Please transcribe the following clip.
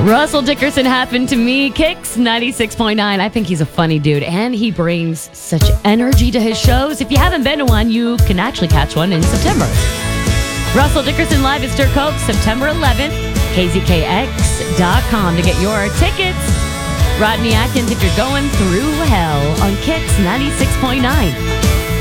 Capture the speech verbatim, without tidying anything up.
Russell Dickerson happened to me. Kicks ninety-six point nine. I think he's a funny dude, and he brings such energy to his shows. If you haven't been to one, you can actually catch one in September. Russell Dickerson Live at Stir Coke, September eleventh. K Z K X dot com to get your tickets. Rodney Atkins, if you're going through hell on Kicks ninety-six point nine.